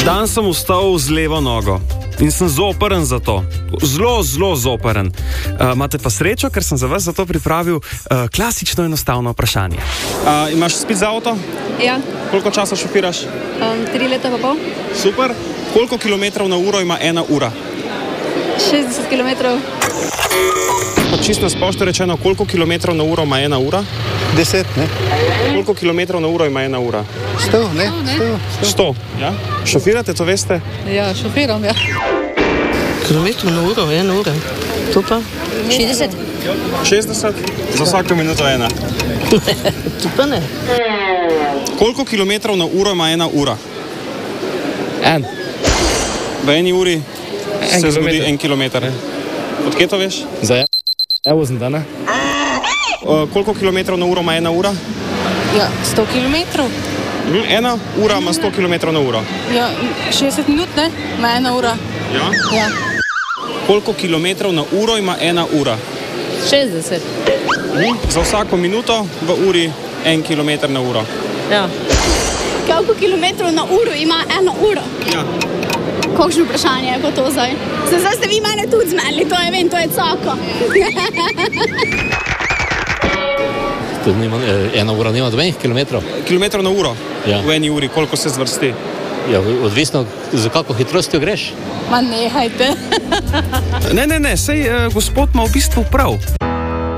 Dan sem vstal z levo nogo in sem zoprn za to. Zelo zoprn. Imate pa srečo, ker sem za vas zato pripravil klasično enostavno vprašanje. Imaš spit za avto? Ja. Koliko časa šofiraš? 3 leta pa pol. Super. Koliko kilometrov na uro ima 1 ura? 60 kilometrov. Pa čisto na splošno rečeno, koliko kilometrov na uro ima 1 ura? 10, ne? Koliko kilometrov na uro ima 1 ura? 100, ne? 100, ja? Šofirate, to veste? Ja, šofiram, ja. Kilometrov na uro, 1 ura. To pa? 60. 60? Za vsako minuto 1. To pa ne. Koliko kilometrov na uro ima 1 ura? 1. V 1 uri se zgodi 1 kilometer. Odkje to veš? Evo sem dana. Koliko kilometrov na uro ima 1 ura? Ja, 100 kilometrov. 1 ura ima 100 kilometrov na uro. Ja, 60 minut, ne? Ima 1 ura. Ja? Ja. Koliko kilometrov na uro ima 1 ura? 60. Za vsako minuto v uri 1 kilometer na uro. Ja. Koliko kilometrov na uro ima 1 ura? Ja. Kakšno vprašanje je pa to zdaj? Zdaj ste vi mene tudi zmenili, to je vem, to je cako. Ena ura nima 2 kilometrov. Kilometrov na uro? Ja. V 1 uri, koliko se zvrsti? Ja, odvisno, za kako hitrostjo greš. Ma nehajte. Ne, sej gospod ima v bistvu prav.